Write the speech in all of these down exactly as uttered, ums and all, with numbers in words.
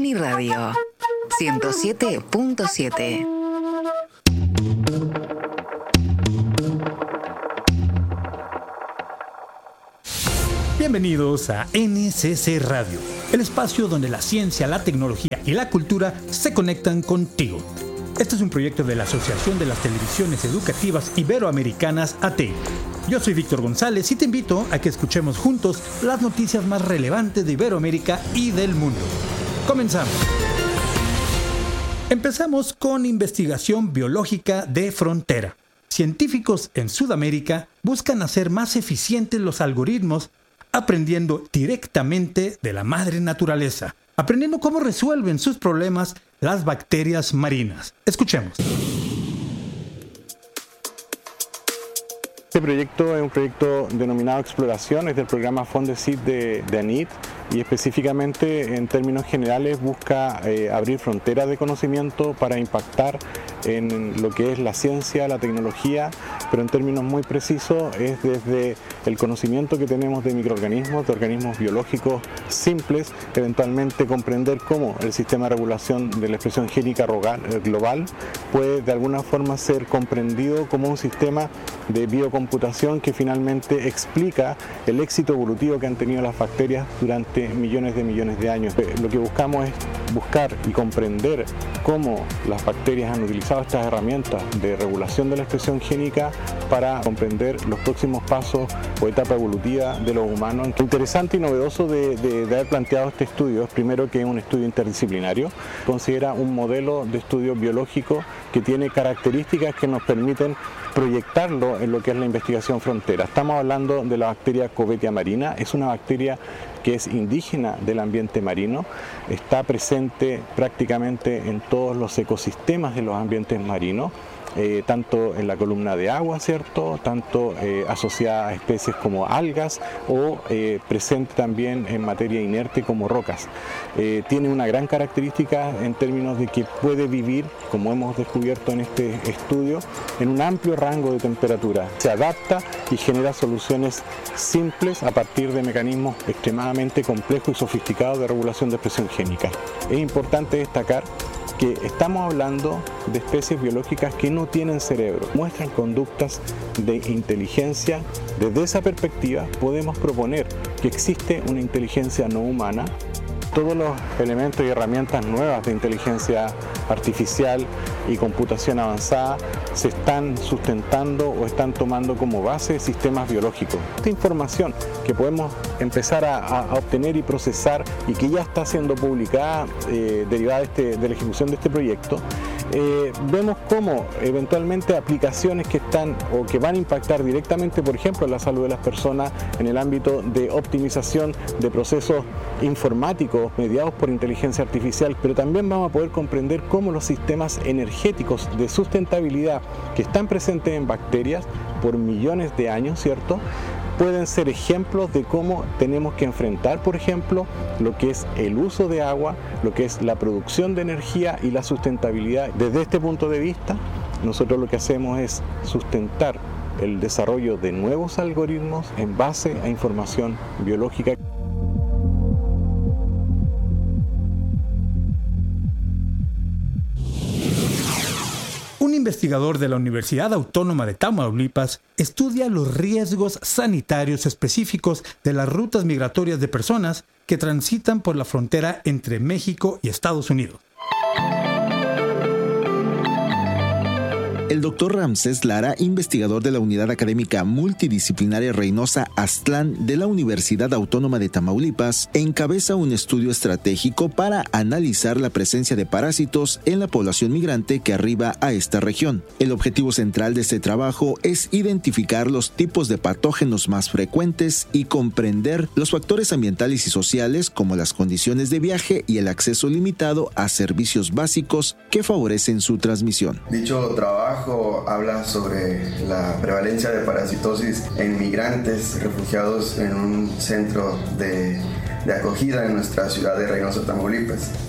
Uniradio ciento siete punto siete. Bienvenidos a N C C Radio, el espacio donde la ciencia, la tecnología y la cultura se conectan contigo. Este es un proyecto de la Asociación de las Televisiones Educativas Iberoamericanas, A T E I. Yo soy Víctor González y te invito a que escuchemos juntos las noticias más relevantes de Iberoamérica y del mundo. Comenzamos. Empezamos con investigación biológica de frontera. Científicos en Sudamérica buscan hacer más eficientes los algoritmos aprendiendo directamente de la madre naturaleza, aprendiendo cómo resuelven sus problemas las bacterias marinas. Escuchemos. Este proyecto es un proyecto denominado Exploración, es del programa Fondesit de, de A N I T, y específicamente en términos generales busca eh, abrir fronteras de conocimiento para impactar en lo que es la ciencia, la tecnología, pero en términos muy precisos es desde el conocimiento que tenemos de microorganismos, de organismos biológicos simples, eventualmente comprender cómo el sistema de regulación de la expresión génica global puede de alguna forma ser comprendido como un sistema de biocomputación que finalmente explica el éxito evolutivo que han tenido las bacterias durante millones de millones de años. Lo que buscamos es buscar y comprender cómo las bacterias han utilizado estas herramientas de regulación de la expresión génica para comprender los próximos pasos o etapa evolutiva de los humanos. Lo interesante y novedoso de, de, de haber planteado este estudio es primero que es un estudio interdisciplinario, considera un modelo de estudio biológico que tiene características que nos permiten proyectarlo en lo que es la investigación frontera. Estamos hablando de la bacteria Covetia marina, es una bacteria que es indígena del ambiente marino, está presente prácticamente en todos los ecosistemas de los ambientes marinos, eh, tanto en la columna de agua, ¿cierto? Tanto eh, asociada a especies como algas o eh, presente también en materia inerte como rocas. Eh, tiene una gran característica en términos de que puede vivir, como hemos descubierto en este estudio, en un amplio rango de temperatura. Se adapta y genera soluciones simples a partir de mecanismos extremadamente complejos y sofisticados de regulación de expresión génica. Es importante destacar que estamos hablando de especies biológicas que no tienen cerebro, muestran conductas de inteligencia. Desde esa perspectiva podemos proponer que existe una inteligencia no humana. Todos los elementos y herramientas nuevas de inteligencia artificial y computación avanzada se están sustentando o están tomando como base sistemas biológicos. Esta información que podemos empezar a, a obtener y procesar y que ya está siendo publicada eh, derivada de, este, de la ejecución de este proyecto, eh, vemos cómo eventualmente aplicaciones que están o que van a impactar directamente, por ejemplo, en la salud de las personas en el ámbito de optimización de procesos informáticos mediados por inteligencia artificial, pero también vamos a poder comprender cómo los sistemas energéticos de sustentabilidad que están presentes en bacterias por millones de años, ¿cierto?, pueden ser ejemplos de cómo tenemos que enfrentar, por ejemplo, lo que es el uso de agua, lo que es la producción de energía y la sustentabilidad. Desde este punto de vista, nosotros lo que hacemos es sustentar el desarrollo de nuevos algoritmos en base a información biológica. Un investigador de la Universidad Autónoma de Tamaulipas estudia los riesgos sanitarios específicos de las rutas migratorias de personas que transitan por la frontera entre México y Estados Unidos. El doctor Ramsés Lara, investigador de la Unidad Académica Multidisciplinaria Reynosa Aztlán de la Universidad Autónoma de Tamaulipas, encabeza un estudio estratégico para analizar la presencia de parásitos en la población migrante que arriba a esta región. El objetivo central de este trabajo es identificar los tipos de patógenos más frecuentes y comprender los factores ambientales y sociales como las condiciones de viaje y el acceso limitado a servicios básicos que favorecen su transmisión. Dicho trabajo habla sobre la prevalencia de parasitosis en migrantes refugiados en un centro de, de acogida en nuestra ciudad de Reynosa, Tamaulipas.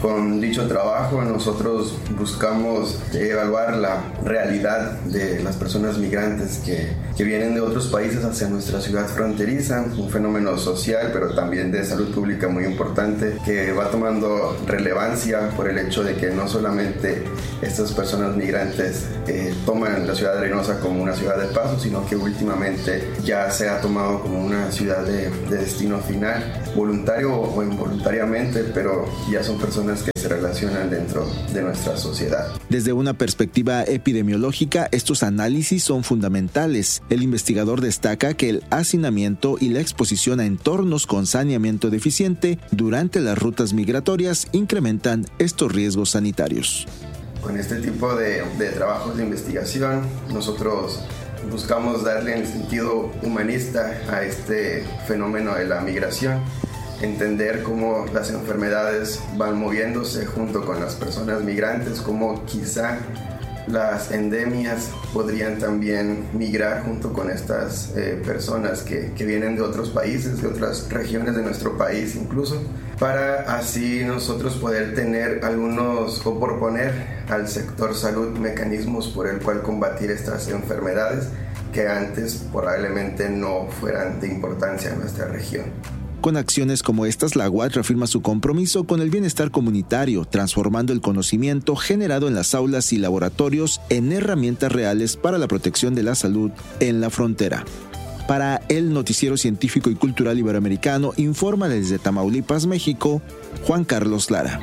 Con dicho trabajo nosotros buscamos evaluar la realidad de las personas migrantes que, que vienen de otros países hacia nuestra ciudad fronteriza, un fenómeno social pero también de salud pública muy importante que va tomando relevancia por el hecho de que no solamente estas personas migrantes eh, toman la ciudad de Reynosa como una ciudad de paso, sino que últimamente ya se ha tomado como una ciudad de, de destino final, voluntario o involuntariamente, pero ya son personas que se relacionan dentro de nuestra sociedad. Desde una perspectiva epidemiológica, estos análisis son fundamentales. El investigador destaca que el hacinamiento y la exposición a entornos con saneamiento deficiente durante las rutas migratorias incrementan estos riesgos sanitarios. Con este tipo de, de trabajos de investigación, nosotros buscamos darle el sentido humanista a este fenómeno de la migración, entender cómo las enfermedades van moviéndose junto con las personas migrantes, cómo quizá las endemias podrían también migrar junto con estas eh, personas que, que vienen de otros países, de otras regiones de nuestro país incluso, para así nosotros poder tener algunos o proponer al sector salud mecanismos por el cual combatir estas enfermedades que antes probablemente no fueran de importancia en nuestra región. Con acciones como estas, la U A T reafirma su compromiso con el bienestar comunitario, transformando el conocimiento generado en las aulas y laboratorios en herramientas reales para la protección de la salud en la frontera. Para el Noticiero Científico y Cultural Iberoamericano, informa desde Tamaulipas, México, Juan Carlos Lara.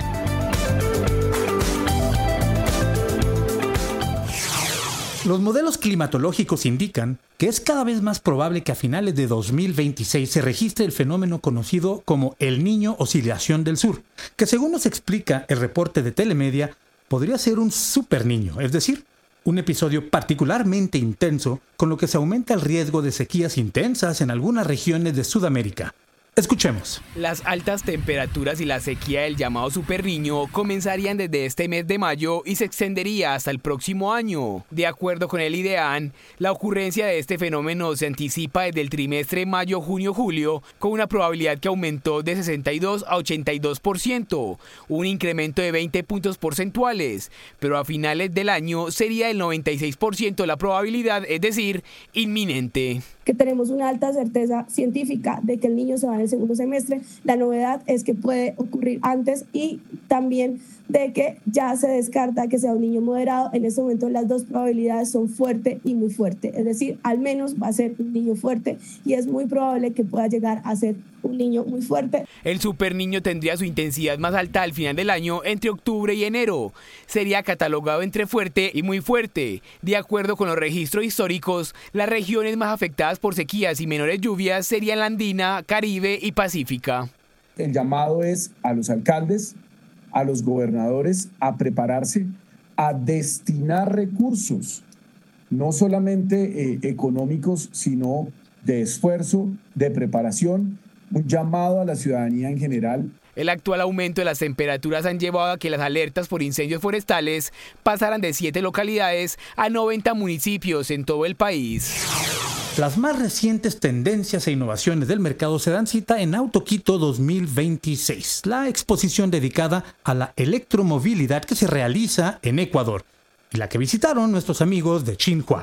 Los modelos climatológicos indican que es cada vez más probable que a finales de dos mil veintiséis se registre el fenómeno conocido como el Niño Oscilación del Sur, que según nos explica el reporte de Telemedia, podría ser un super niño, es decir, un episodio particularmente intenso, con lo que se aumenta el riesgo de sequías intensas en algunas regiones de Sudamérica. Escuchemos. Las altas temperaturas y la sequía del llamado Super Niño comenzarían desde este mes de mayo y se extendería hasta el próximo año. De acuerdo con el IDEAN, la ocurrencia de este fenómeno se anticipa desde el trimestre mayo, junio, julio, con una probabilidad que aumentó de sesenta y dos a ochenta y dos por ciento, un incremento de veinte puntos porcentuales, pero a finales del año sería el noventa y seis por ciento la probabilidad, es decir, inminente. Que tenemos una alta certeza científica de que el niño se va en el segundo semestre. La novedad es que puede ocurrir antes y también de que ya se descarta que sea un niño moderado. En este momento las dos probabilidades son fuerte y muy fuerte, es decir, al menos va a ser un niño fuerte y es muy probable que pueda llegar a ser un niño muy fuerte. El super niño tendría su intensidad más alta al final del año, entre octubre y enero. Sería catalogado entre fuerte y muy fuerte. De acuerdo con los registros históricos, las regiones más afectadas por sequías y menores lluvias serían la andina, Caribe y Pacífica. El llamado es a los alcaldes, a los gobernadores a prepararse, a destinar recursos, no solamente eh, económicos, sino de esfuerzo, de preparación, un llamado a la ciudadanía en general. El actual aumento de las temperaturas han llevado a que las alertas por incendios forestales pasaran de siete localidades a noventa municipios en todo el país. Las más recientes tendencias e innovaciones del mercado se dan cita en Autoquito dos mil veintiséis, la exposición dedicada a la electromovilidad que se realiza en Ecuador y la que visitaron nuestros amigos de Xinhua.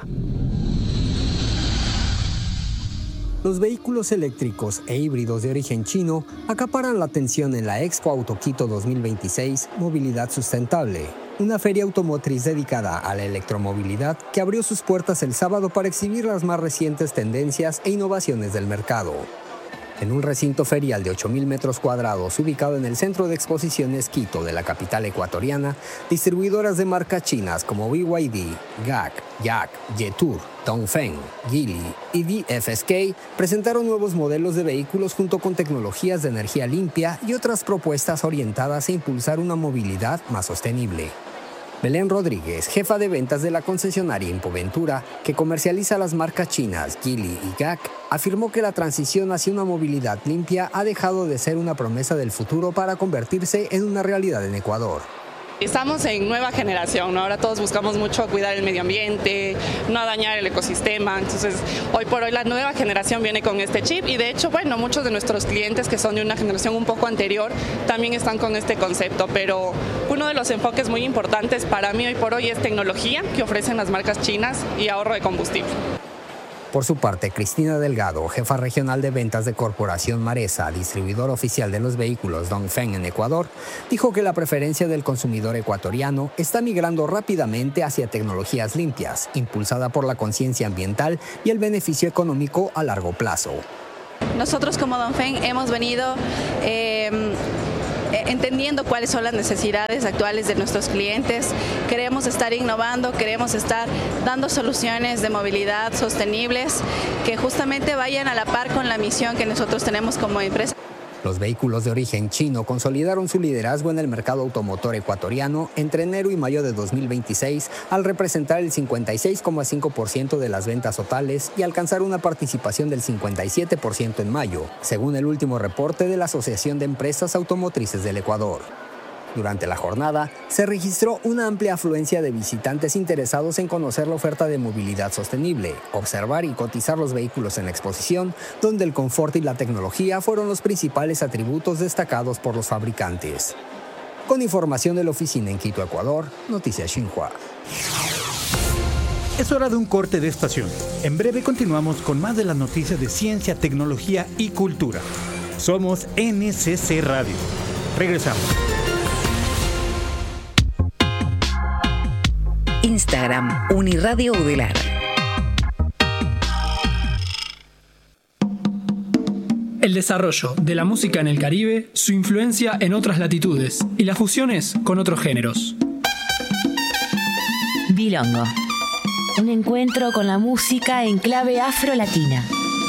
Los vehículos eléctricos e híbridos de origen chino acaparan la atención en la Expo Autoquito dos mil veintiséis Movilidad Sustentable, una feria automotriz dedicada a la electromovilidad que abrió sus puertas el sábado para exhibir las más recientes tendencias e innovaciones del mercado. En un recinto ferial de ocho mil metros cuadrados ubicado en el Centro de Exposiciones Quito de la capital ecuatoriana, distribuidoras de marcas chinas como B Y D, G A C, Yak, Yetur, Dongfeng, Geely y D F S K presentaron nuevos modelos de vehículos junto con tecnologías de energía limpia y otras propuestas orientadas a impulsar una movilidad más sostenible. Belén Rodríguez, jefa de ventas de la concesionaria Impoventura, que comercializa las marcas chinas Geely y G A C, afirmó que la transición hacia una movilidad limpia ha dejado de ser una promesa del futuro para convertirse en una realidad en Ecuador. Estamos en nueva generación, ¿no? Ahora todos buscamos mucho cuidar el medio ambiente, no dañar el ecosistema. Entonces, hoy por hoy la nueva generación viene con este chip y de hecho, bueno, muchos de nuestros clientes que son de una generación un poco anterior también están con este concepto, pero uno de los enfoques muy importantes para mí hoy por hoy es tecnología que ofrecen las marcas chinas y ahorro de combustible. Por su parte, Cristina Delgado, jefa regional de ventas de Corporación Maresa, distribuidor oficial de los vehículos Dongfeng en Ecuador, dijo que la preferencia del consumidor ecuatoriano está migrando rápidamente hacia tecnologías limpias, impulsada por la conciencia ambiental y el beneficio económico a largo plazo. Nosotros como Dongfeng hemos venido eh, entendiendo cuáles son las necesidades actuales de nuestros clientes. Queremos estar innovando, queremos estar dando soluciones de movilidad sostenibles que justamente vayan a la par con la misión que nosotros tenemos como empresa. Los vehículos de origen chino consolidaron su liderazgo en el mercado automotor ecuatoriano entre enero y mayo de dos mil veintiséis al representar el cincuenta y seis coma cinco por ciento de las ventas totales y alcanzar una participación del cincuenta y siete por ciento en mayo, según el último reporte de la Asociación de Empresas Automotrices del Ecuador. Durante la jornada, se registró una amplia afluencia de visitantes interesados en conocer la oferta de movilidad sostenible, observar y cotizar los vehículos en la exposición, donde el confort y la tecnología fueron los principales atributos destacados por los fabricantes. Con información de la oficina en Quito, Ecuador, Noticias Xinhua. Es hora de un corte de estación. En breve continuamos con más de las noticias de ciencia, tecnología y cultura. Somos N C C Radio. Regresamos. Instagram, Uniradio Udelar. El desarrollo de la música en el Caribe, su influencia en otras latitudes y las fusiones con otros géneros. Bilongo. Un encuentro con la música en clave afro-latina.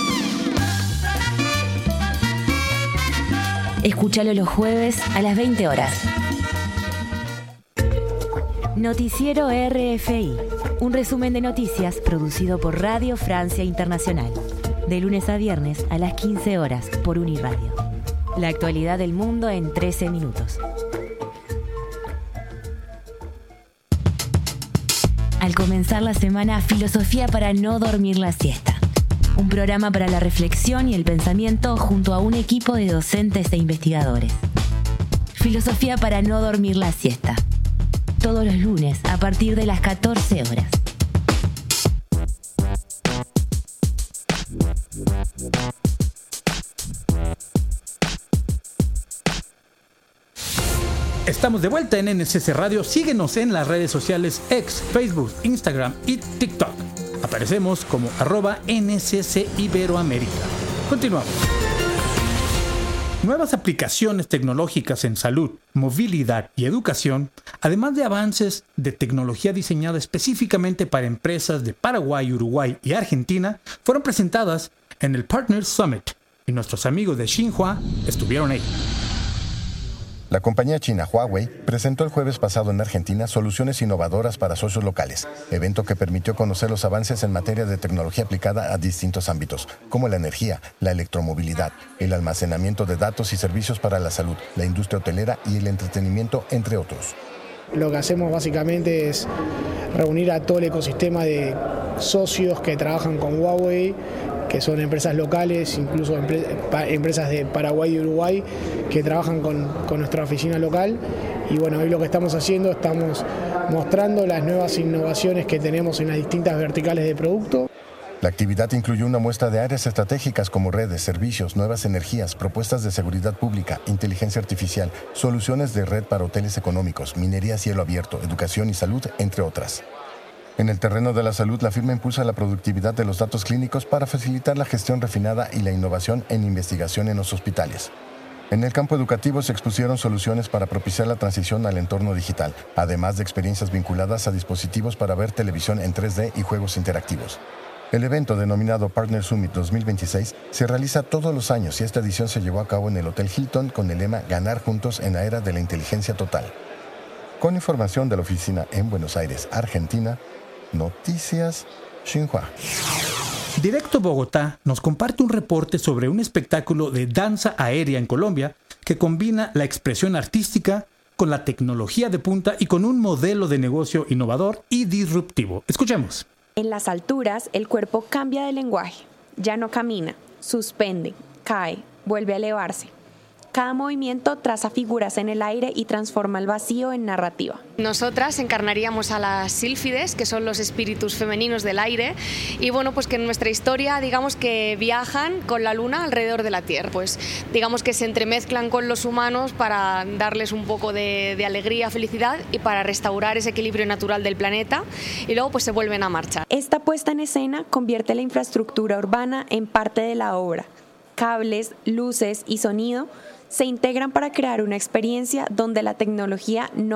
Escúchalo los jueves a las veinte horas. Noticiero R F I, un resumen de noticias producido por Radio Francia Internacional, de lunes a viernes a las quince horas por Uniradio. La actualidad del mundo en trece minutos. Al comenzar la semana, Filosofía para no dormir la siesta. Un programa para la reflexión y el pensamiento junto a un equipo de docentes e investigadores. Filosofía para no dormir la siesta. Todos los lunes a partir de las catorce horas. Estamos de vuelta en N C C Radio. Síguenos en las redes sociales X, Facebook, Instagram y TikTok. Aparecemos como arroba N C C Iberoamérica. Continuamos. Nuevas aplicaciones tecnológicas en salud, movilidad y educación, además de avances de tecnología diseñada específicamente para empresas de Paraguay, Uruguay y Argentina, fueron presentadas en el Partners Summit y nuestros amigos de Xinhua estuvieron ahí. La compañía china Huawei presentó el jueves pasado en Argentina soluciones innovadoras para socios locales, evento que permitió conocer los avances en materia de tecnología aplicada a distintos ámbitos, como la energía, la electromovilidad, el almacenamiento de datos y servicios para la salud, la industria hotelera y el entretenimiento, entre otros. Lo que hacemos básicamente es reunir a todo el ecosistema de socios que trabajan con Huawei, que son empresas locales, incluso empre- pa- empresas de Paraguay y Uruguay, que trabajan con, con nuestra oficina local. Y bueno, hoy lo que estamos haciendo, estamos mostrando las nuevas innovaciones que tenemos en las distintas verticales de producto. La actividad incluyó una muestra de áreas estratégicas como redes, servicios, nuevas energías, propuestas de seguridad pública, inteligencia artificial, soluciones de red para hoteles económicos, minería a cielo abierto, educación y salud, entre otras. En el terreno de la salud, la firma impulsa la productividad de los datos clínicos para facilitar la gestión refinada y la innovación en investigación en los hospitales. En el campo educativo se expusieron soluciones para propiciar la transición al entorno digital, además de experiencias vinculadas a dispositivos para ver televisión en tres D y juegos interactivos. El evento, denominado Partner Summit dos mil veintiséis, se realiza todos los años y esta edición se llevó a cabo en el Hotel Hilton con el lema Ganar juntos en la era de la inteligencia total. Con información de la oficina en Buenos Aires, Argentina, Noticias Xinhua. Directo Bogotá nos comparte un reporte sobre un espectáculo de danza aérea en Colombia que combina la expresión artística con la tecnología de punta y con un modelo de negocio innovador y disruptivo. Escuchemos. En las alturas, el cuerpo cambia de lenguaje. Ya no camina, suspende, cae, vuelve a elevarse. Cada movimiento traza figuras en el aire y transforma el vacío en narrativa. Nosotras encarnaríamos a las sílfides, que son los espíritus femeninos del aire, y bueno, pues que en nuestra historia, digamos que viajan con la luna alrededor de la Tierra, pues digamos que se entremezclan con los humanos para darles un poco de, de alegría, felicidad y para restaurar ese equilibrio natural del planeta, y luego pues se vuelven a marchar. Esta puesta en escena convierte la infraestructura urbana en parte de la obra. Cables, luces y sonido se integran para crear una experiencia donde la tecnología no